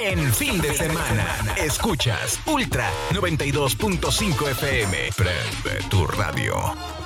en fin de semana. Escuchas Ultra 92.5 FM. Prende tu radio.